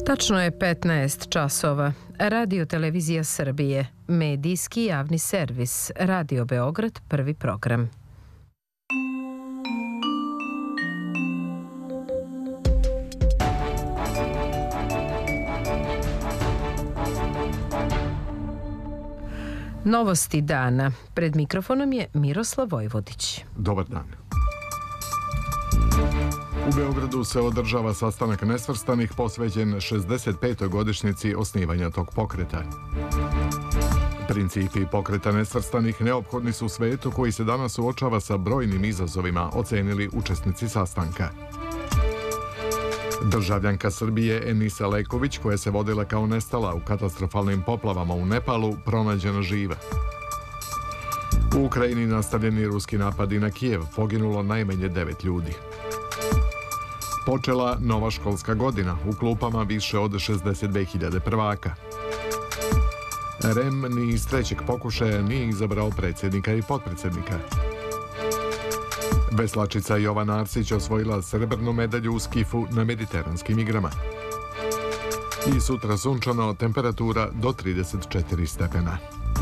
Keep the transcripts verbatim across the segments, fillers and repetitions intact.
Tačno je petnaest časova. Radio Televizija Srbije, medijski javni servis, Radio Beograd, prvi program. Novosti dana. Pred mikrofonom je Miroslav Vojvodić. Dobar dan. U Beogradu se održava sastanak nesvrstanih posvećen šezdeset petoj godišnjici osnivanja tog pokreta. Principi pokreta nesvrstanih neophodni su svetu koji se danas suočava sa brojnim izazovima, ocenili učesnici sastanka. Državljanka Srbije Enisa Leković, koja se vodila kao nestala u katastrofalnim poplavama u Nepalu, pronađena živa. U Ukrajini nastavljeni ruski napadi na Kijev, poginulo najmanje devet ljudi. Počela nova školska godina, u klupama više od šezdeset dve hiljade prvaka. R E M ni iz trećeg pokušaja nije izabrao predsjednika i potpredsjednika. Veslačica Jovana Arsić osvojila srebrnu medalju u skifu na mediteranskim igrama. I sutra sunčano, temperatura do trideset četiri stepena.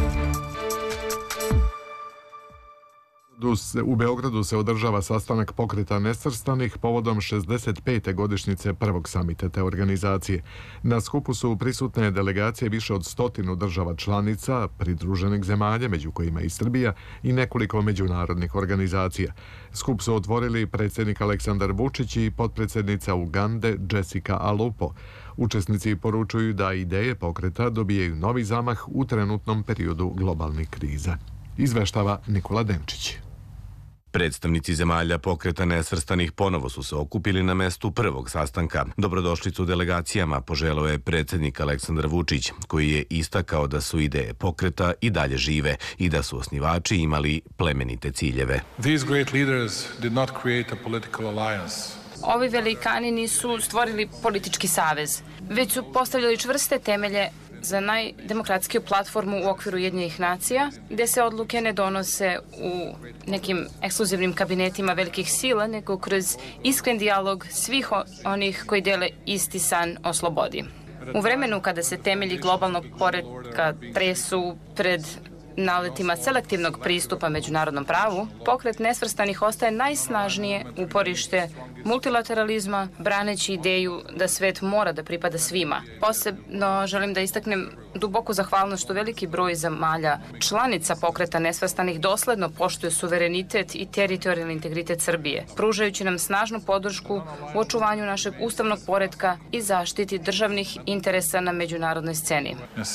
U Beogradu se održava sastanak pokreta nesvrstanih povodom šezdeset pete godišnjice prvog samita te organizacije. Na skupu su prisutne delegacije više od stotinu država članica, pridruženih zemalja, među kojima i Srbija, i nekoliko međunarodnih organizacija. Skup su otvorili predsjednik Aleksandar Vučić i potpredsjednica Ugande Jessica Alupo. Učesnici poručuju da ideje pokreta dobijaju novi zamah u trenutnom periodu globalnih kriza. Izveštava Nikola Denčić. Predstavnici zemalja pokreta nesvrstanih ponovo su se okupili na mestu prvog sastanka. Dobrodošlicu delegacijama poželeo je predsjednik Aleksandar Vučić, koji je istakao da su ideje pokreta i dalje žive i da su osnivači imali plemenite ciljeve. These great leaders did not create a political alliance. Ovi velikani nisu stvorili politički savez, već su postavljali čvrste temelje za najdemokratskiju platformu u okviru Ujedinjenih nacija, gde se odluke ne donose u nekim ekskluzivnim kabinetima velikih sila, nego kroz iskren dijalog svih onih koji dele isti san o slobodi. U vremenu kada se temelji globalnog poretka tresu pred naletima selektivnog pristupa međunarodnom pravu, pokret nesvrstanih ostaje najsnažnije uporište multilateralizma, braneći ideju da svet mora da pripada svima. Posebno želim da istaknem duboku zahvalnost što veliki broj zemalja članica pokreta nesvrstanih dosledno poštuje suverenitet i teritorijalni integritet Srbije, pružajući nam snažnu podršku u očuvanju našeg ustavnog poretka i zaštiti državnih interesa na međunarodnoj sceni.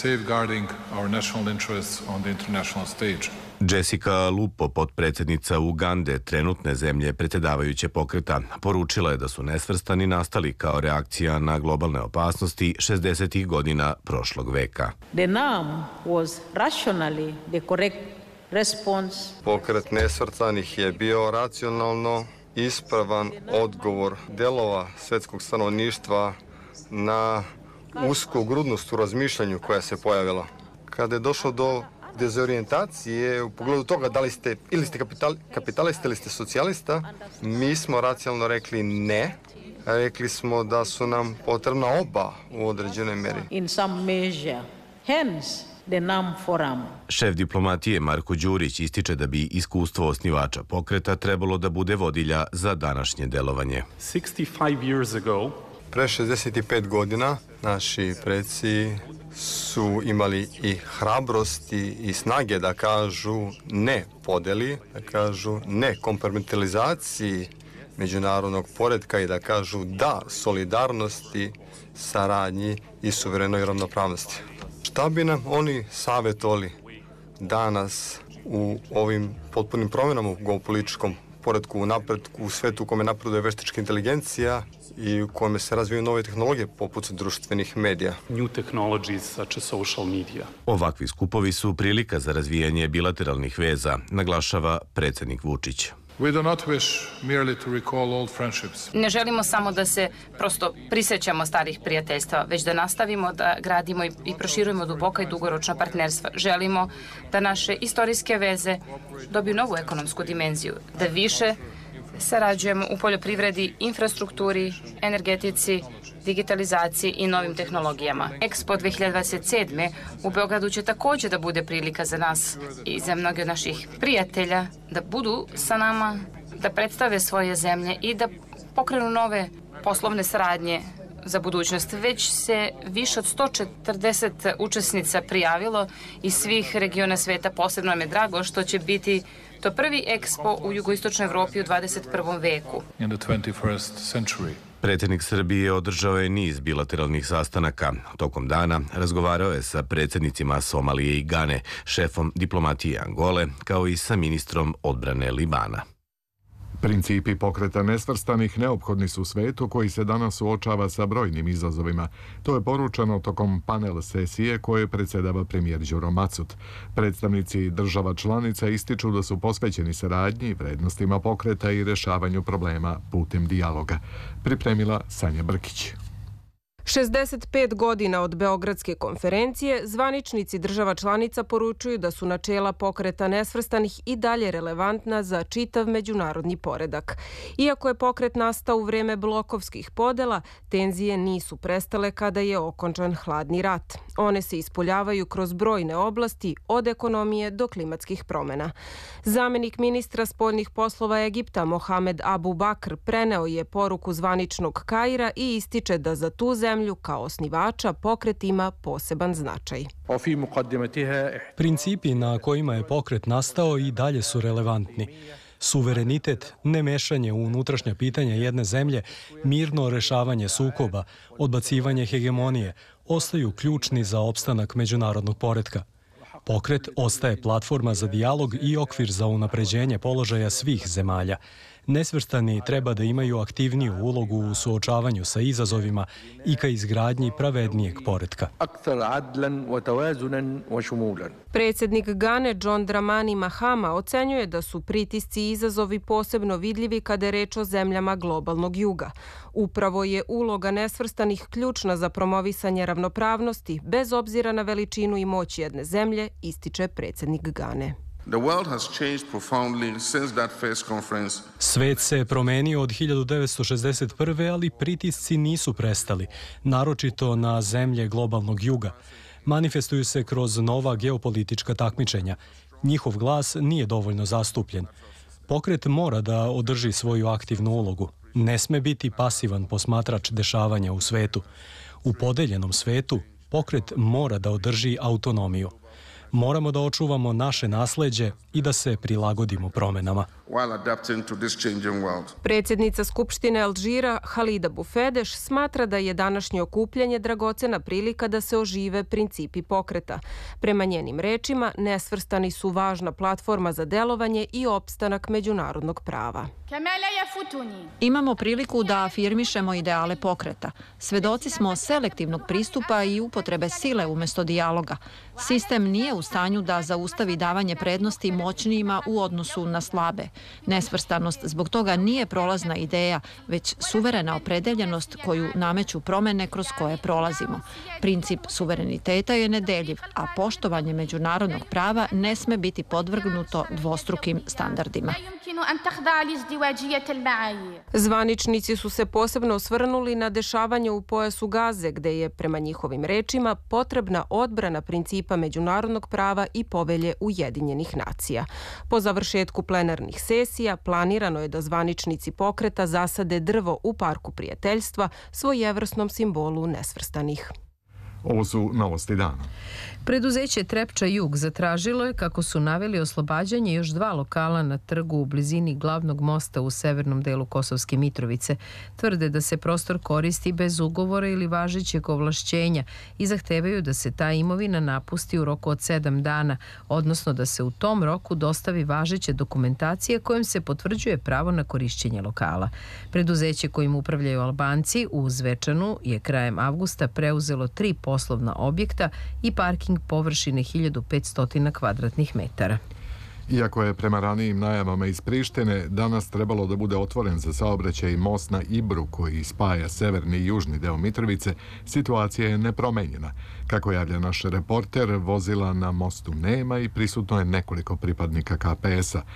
Jessica Lupo, potpredsjednica Ugande, trenutne zemlje predsjedavajuće pokreta, poručila je da su nesvrstani nastali kao reakcija na globalne opasnosti šezdesetih godina prošlog veka. The N A M was rationally the correct response. Pokret nesvrstanih je bio racionalno ispravan odgovor delova svetskog stanovništva na usku grudnost u razmišljanju koja se pojavila. Kada je došlo do dezorijentacije u pogledu toga da li ste ili ste kapital, kapitalista ili ste socijalista, mi smo racionalno rekli ne. Rekli smo da su nam potrebna oba u određenoj meri. In some measure. Hence the N A M Forum. Šef diplomatije Marko Đurić ističe da bi iskustvo osnivača pokreta trebalo da bude vodilja za današnje delovanje. sixty-five years ago, pre šezdeset pet godina naši preci su imali i hrabrosti i snage da kažu ne podeli, da kažu ne kompartmentalizaciji međunarodnog poretka i da kažu da solidarnosti, saradnji i suverenoj ravnopravnosti. Šta bi nam oni savjetovali danas u ovim potpunim promjenama u geopolitičkom poretku, u napretku, u svetu u kome napreduje veštačka inteligencija i u kome se razvijaju nove tehnologije poput društvenih medija. New technologies such as social media. Ovakvi skupovi su prilika za razvijanje bilateralnih veza, naglašava predsjednik Vučić. We do not wish merely to recall old friendships. Ne želimo samo da se prosto prisjećamo starih prijateljstva, već da nastavimo da gradimo i proširujemo duboka i dugoročna partnerstva. Želimo da naše istorijske veze dobiju novu ekonomsku dimenziju, da više sarađujemo u poljoprivredi, infrastrukturi, energetici digitalizaciji i novim tehnologijama. Expo dve hiljade dvadeset sedme u Beogradu će također da bude prilika za nas i za mnoge od naših prijatelja da budu sa nama, da predstave svoje zemlje i da pokrenu nove poslovne saradnje za budućnost. Već se više od sto četrdeset učesnica prijavilo iz svih regiona sveta. Posebno nam je drago što će biti to prvi Expo u jugoistočnoj Evropi u dvadeset prvom veku. Predsjednik Srbije održao je niz bilateralnih sastanaka. Tokom dana razgovarao je sa predsjednicima Somalije i Gane, šefom diplomatije Angole, kao i sa ministrom odbrane Libana. Principi pokreta nesvrstanih neophodni su svetu koji se danas suočava sa brojnim izazovima. To je poručeno tokom panel sesije koje predsjedava premijer Đuro Macut. Predstavnici država članica ističu da su posvećeni saradnji, vrednostima pokreta i rješavanju problema putem dijaloga. Pripremila Sanja Brkić. šezdeset pet godina od Beogradske konferencije, zvaničnici država članica poručuju da su načela pokreta nesvrstanih i dalje relevantna za čitav međunarodni poredak. Iako je pokret nastao u vreme blokovskih podela, tenzije nisu prestale kada je okončan hladni rat. One se ispoljavaju kroz brojne oblasti, od ekonomije do klimatskih promjena. Zamenik ministra spoljnih poslova Egipta Mohamed Abu Bakr preneo je poruku zvaničnog Kaira i ističe da za tu zemlju kao osnivača pokret ima poseban značaj. Principi na kojima je pokret nastao i dalje su relevantni. Suverenitet, nemešanje u unutrašnja pitanja jedne zemlje, mirno rešavanje sukoba, odbacivanje hegemonije ostaju ključni za opstanak međunarodnog poretka. Pokret ostaje platforma za dijalog i okvir za unapređenje položaja svih zemalja. Nesvrstani treba da imaju aktivniju ulogu u suočavanju sa izazovima i ka izgradnji pravednijeg poretka. Predsjednik Gane John Dramani Mahama ocenjuje da su pritisci i izazovi posebno vidljivi kada je reč o zemljama globalnog juga. Upravo je uloga nesvrstanih ključna za promovisanje ravnopravnosti, bez obzira na veličinu i moć jedne zemlje, ističe predsjednik Gane. Svet se promenio od hiljadu devetsto šezdeset prve. ali pritisci nisu prestali, naročito na zemlje globalnog juga. Manifestuju se kroz nova geopolitička takmičenja. Njihov glas nije dovoljno zastupljen. Pokret mora da održi svoju aktivnu ulogu. Ne sme biti pasivan posmatrač dešavanja u svetu. U podeljenom svetu pokret mora da održi autonomiju. Moramo da očuvamo naše nasleđe i da se prilagodimo promenama. Predsjednica Skupštine Alžira Halida Bufedeš smatra da je današnje okupljanje dragocena prilika da se ožive principi pokreta. Prema njenim rečima, nesvrstani su važna platforma za delovanje i opstanak međunarodnog prava. Imamo priliku da afirmišemo ideale pokreta. Svedoci smo selektivnog pristupa i upotrebe sile umjesto dijaloga. Sistem nije u stanju da zaustavi davanje prednosti moćnijima u odnosu na slabe. Nesvrstanost zbog toga nije prolazna ideja, već suverena opredeljenost koju nameću promene kroz koje prolazimo. Princip suvereniteta je nedeljiv, a poštovanje međunarodnog prava ne sme biti podvrgnuto dvostrukim standardima. Zvaničnici su se posebno osvrnuli na dešavanje u pojasu Gaze, gde je, prema njihovim rečima, potrebna odbrana principa međunarodnog prava i povelje Ujedinjenih nacija. Po završetku plenarnih sesija planirano je da zvaničnici pokreta zasade drvo u Parku prijateljstva, svojevrsnom simbolu nesvrstanih. Ovo su novosti dana. Preduzeće Trepča Jug zatražilo je, kako su naveli, oslobađanje još dva lokala na trgu u blizini glavnog mosta u severnom delu Kosovske Mitrovice. Tvrde da se prostor koristi bez ugovora ili važećeg ovlašćenja i zahtevaju da se ta imovina napusti u roku od sedam dana, odnosno da se u tom roku dostavi važeća dokumentacija kojom se potvrđuje pravo na korišćenje lokala. Preduzeće kojim upravljaju Albanci u Zvečanu je krajem avgusta preuzelo tri poslovna objekta i parking površine hiljadu petsto kvadratnih metara. Iako je prema ranijim najavama iz Prištine danas trebalo da bude otvoren za saobraćaj most na Ibru koji spaja severni i južni deo Mitrovice, situacija je nepromenjena. Kako javlja naš reporter, vozila na mostu nema i prisutno je nekoliko pripadnika K P S-a.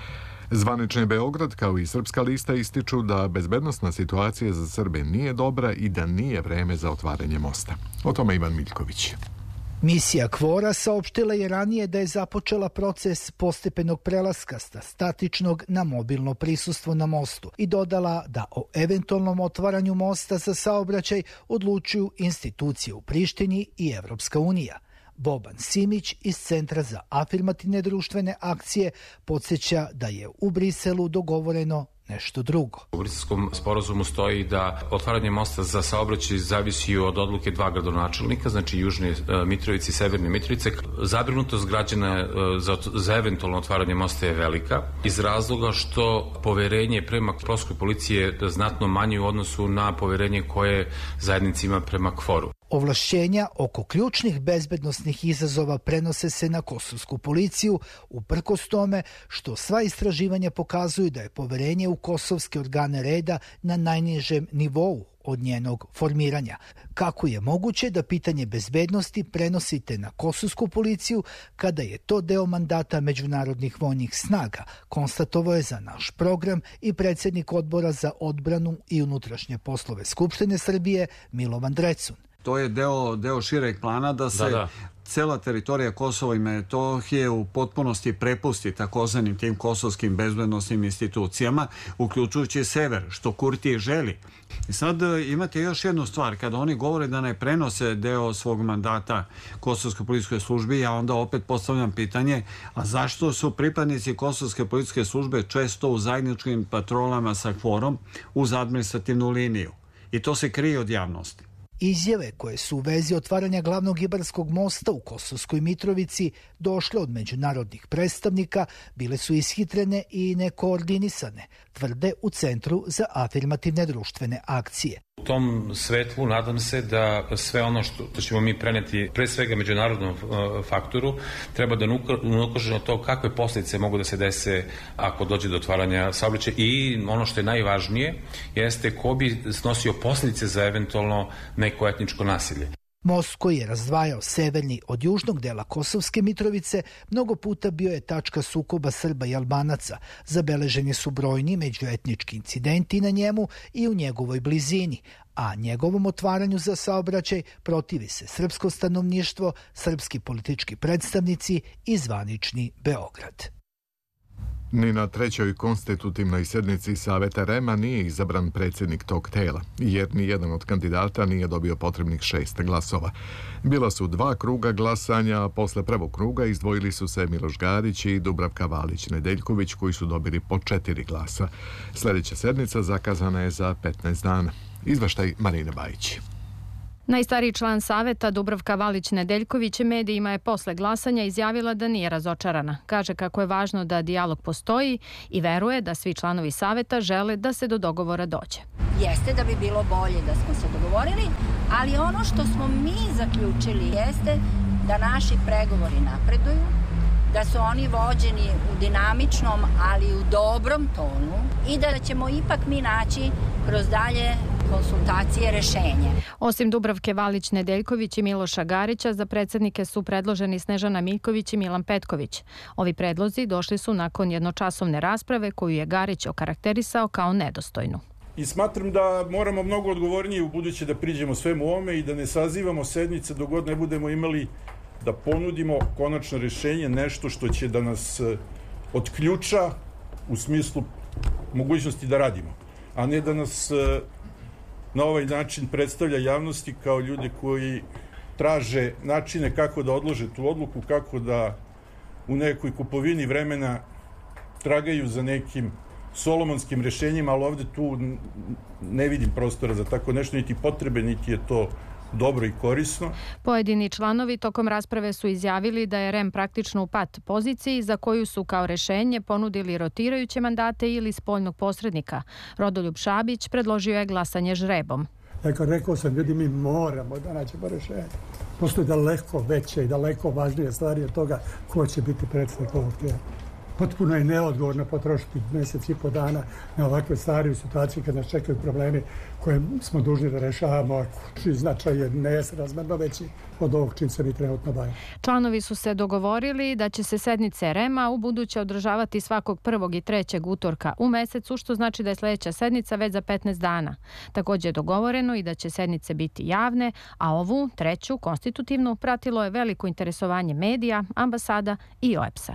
Zvanični Beograd kao i Srpska lista ističu da bezbednosna situacija za Srbe nije dobra i da nije vreme za otvaranje mosta. O tome Ivan Miljković. Misija Kvora saopštila je ranije da je započela proces postepenog prelaska sa statičnog na mobilno prisustvo na mostu i dodala da o eventualnom otvaranju mosta za saobraćaj odlučuju institucije u Prištini i Evropska unija. Boban Simić iz Centra za afirmativne društvene akcije podsjeća da je u Briselu dogovoreno nešto drugo. U Briselskom sporazumu stoji da otvaranje mosta za saobraćaj zavisi od odluke dva gradonačelnika, znači Južne Mitrovice i Severne Mitrovice. Zabrinutost građana za, za eventualno otvaranje mosta je velika iz razloga što poverenje prema Kvorskoj policiji je znatno manje u odnosu na poverenje koje zajednica ima prema Kvoru. Ovlašćenja oko ključnih bezbednosnih izazova prenose se na kosovsku policiju, uprkos tome što sva istraživanja pokazuju da je poverenje u kosovske organe reda na najnižem nivou od njenog formiranja. Kako je moguće da pitanje bezbednosti prenosite na kosovsku policiju kada je to deo mandata međunarodnih vojnih snaga, konstatovao je za naš program i predsjednik odbora za odbranu i unutrašnje poslove Skupštine Srbije Milovan Drecun. To je deo, deo šireg plana da se da, da. cela teritorija Kosova i Metohije u potpunosti prepusti takozvanim tim kosovskim bezbednosnim institucijama, uključujući sever, što Kurti želi. I sad imate još jednu stvar, kada oni govore da ne prenose deo svog mandata Kosovskoj policijskoj službi, ja onda opet postavljam pitanje, a zašto su pripadnici Kosovske policijske službe često u zajedničkim patrolama sa Kvorom uz administrativnu liniju? I to se krije od javnosti. Izjave koje su u vezi otvaranja glavnog Ibarskog mosta u Kosovskoj Mitrovici došle od međunarodnih predstavnika, bile su ishitrene i nekoordinisane, tvrde u Centru za afirmativne društvene akcije. U tom svetlu nadam se da sve ono što ćemo mi preneti, pre svega međunarodnom faktoru, treba da ukaže na to kakve posljedice mogu da se dese ako dođe do otvaranja saobraćaja i ono što je najvažnije jeste ko bi snosio posljedice za eventualno neko etničko nasilje. Most koji je razdvajao severni od južnog dela Kosovske Mitrovice mnogo puta bio je tačka sukoba Srba i Albanaca. Zabeleženi su brojni međuetnički incidenti na njemu i u njegovoj blizini, a njegovom otvaranju za saobraćaj protivi se srpsko stanovništvo, srpski politički predstavnici i zvanični Beograd. Ni na trećoj konstitutivnoj sednici Saveta REM-a nije izabran predsjednik tog tela, jer ni jedan od kandidata nije dobio potrebnih šest glasova. Bila su dva kruga glasanja, a posle prvog kruga izdvojili su se Miloš Garić i Dubravka Valić-Nedeljković, koji su dobili po četiri glasa. Sljedeća sednica zakazana je za petnaest dana. Izveštaj Marine Bajić. Najstariji član Saveta, Dubravka Valić-Nedeljković, medijima je posle glasanja izjavila da nije razočarana. Kaže kako je važno da dijalog postoji i veruje da svi članovi Saveta žele da se do dogovora dođe. Jeste da bi bilo bolje da smo se dogovorili, ali ono što smo mi zaključili jeste da naši pregovori napreduju, da su oni vođeni u dinamičnom, ali u dobrom tonu i da ćemo ipak mi naći kroz dalje konsultacije rešenje. Osim Dubravke Valić-Nedeljković i Miloša Garića, za predsjednike su predloženi Snežana Miljković i Milan Petković. Ovi predlozi došli su nakon jednočasovne rasprave koju je Garić okarakterisao kao nedostojnu. I smatram da moramo mnogo odgovornije u buduće da priđemo svemu ovome i da ne sazivamo sednice dok god ne budemo imali da ponudimo konačno rešenje, nešto što će da nas otključa u smislu mogućnosti da radimo, a ne da nas na ovaj način predstavlja javnosti kao ljudi koji traže načine kako da odlože tu odluku, kako da u nekoj kupovini vremena tragaju za nekim solomonskim rešenjima, ali ovde tu ne vidim prostora za tako nešto, niti potrebe, niti je to dobro i korisno. Pojedini članovi tokom rasprave su izjavili da je REM praktično u pat poziciji za koju su kao rešenje ponudili rotirajuće mandate ili spoljnog posrednika. Rodoljub Šabić predložio je glasanje žrebom. Dakle, rekao sam, ljudi, mi moramo da nađemo rešenje. Postoje daleko veće i daleko važnije stvari od toga ko će biti predsjednik ovog tijela. Potpuno je neodgovorno potrošiti mjesec i po dana na ovakve stvari u situaciji kad nas čekaju problemi koje smo dužni da rešavamo, čiji značaj je nesrazmerno veći od ovog čim se mi trenutno bavimo. Članovi su se dogovorili da će se sednice R E M-a u buduće održavati svakog prvog i trećeg utorka u mesecu, što znači da je sljedeća sednica već za petnaest dana. Također je dogovoreno i da će sednice biti javne, a ovu, treću, konstitutivnu, pratilo je veliko interesovanje medija, ambasada i O E P S-a.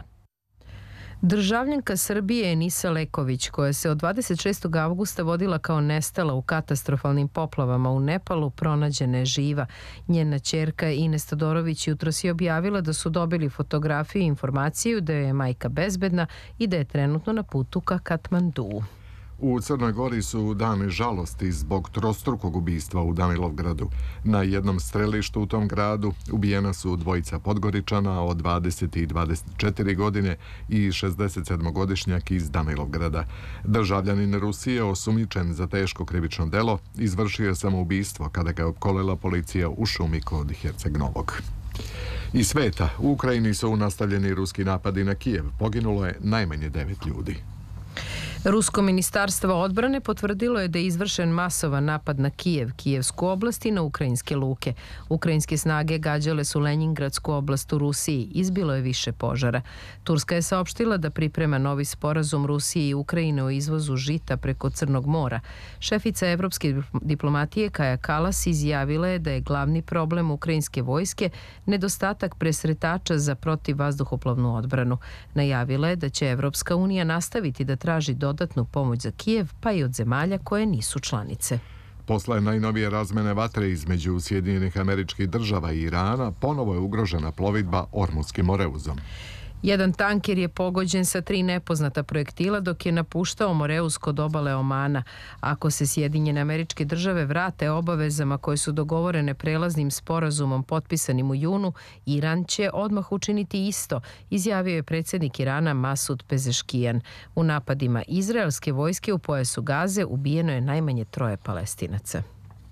Državljanka Srbije Enisa Leković, koja se od dvadeset šestog avgusta vodila kao nestala u katastrofalnim poplavama u Nepalu, pronađena je živa. Njena ćerka Ines Todorović jutros je objavila da su dobili fotografiju i informaciju da je majka bezbedna i da je trenutno na putu ka Katmanduu. U Crnoj Gori su dane žalosti zbog trostrukog ubistva u Danilovgradu. Na jednom strelištu u tom gradu ubijena su dvojica Podgoričana od dvadeset i dvadeset četiri godine i šezdesetsedmogodišnjak iz Danilovgrada. Državljanin Rusije, osumnjičen za teško krivično delo, izvršio je samoubistvo kada ga je opkolila policija u šumi kod Herceg Novog. Iz sveta, u Ukrajini su nastavljeni ruski napadi na Kijev. Poginulo je najmanje devet ljudi. Rusko ministarstvo odbrane potvrdilo je da je izvršen masovan napad na Kijev, Kijevsku oblast i na ukrajinske luke. Ukrajinske snage gađale su Lenjingradsku oblast u Rusiji, izbilo je više požara. Turska je saopštila da priprema novi sporazum Rusije i Ukrajine o izvozu žita preko Crnog mora. Šefica evropske diplomatije Kaja Kalas izjavila je da je glavni problem ukrajinske vojske nedostatak presretača za protivvazduhoplovnu odbranu. Najavila je da će Evropska unija nastaviti da traži dodatnu pomoć za Kijev, pa i od zemalja koje nisu članice. Posle najnovije razmene vatre između Sjedinjenih Američkih Država i Irana, ponovo je ugrožena plovidba Ormutskim Moreuzom. Jedan tanker je pogođen sa tri nepoznata projektila dok je napuštao Moreuz kod obale Omana. Ako se Sjedinjene Američke Države vrate obavezama koje su dogovorene prelaznim sporazumom potpisanim u junu, Iran će odmah učiniti isto, izjavio je predsjednik Irana Masud Pezeškijan. U napadima izraelske vojske u pojasu Gaze ubijeno je najmanje troje Palestinaca.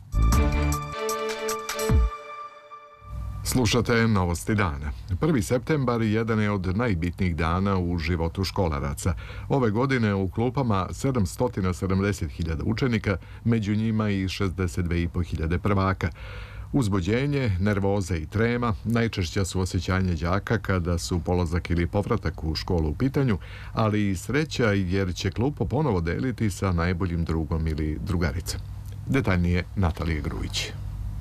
Slušate Novosti dana. prvi septembar jedan je od najbitnijih dana u životu školaraca. Ove godine u klupama sedamsto sedamdeset hiljada učenika, među njima i šezdeset dve i po hiljade prvaka. Uzbuđenje, nervoza i trema najčešća su osjećanje đaka kada su polazak ili povratak u školu u pitanju, ali i sreća jer će klupu ponovo deliti sa najboljim drugom ili drugaricom. Detaljnije Natalija Grujić.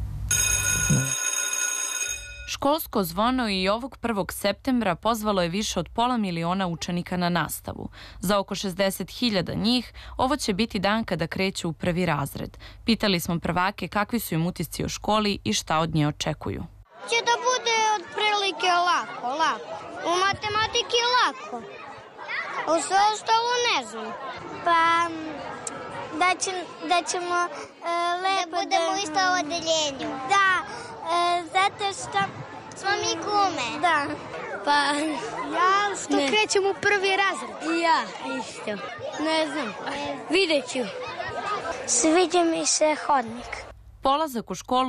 Školsko zvono i ovog prvog septembra pozvalo je više od pola miliona učenika na nastavu. Za oko šezdeset hiljada njih ovo će biti dan kada kreću u prvi razred. Pitali smo prvake kakvi su im utisci o školi i šta od nje očekuju. Će da bude otprilike lako, lako. U matematiki lako. U sve ostalo ne znam. Pa da, će, da ćemo e, lepo da budemo da... isto u odeljenju. Da, e, zato što smo mi gume. Da. Pa ja što ne. Krećem u prvi razred. I ja isto. Ne znam. Ne. Vidjet ću. Sviđa mi se hodnik. Polazak u školu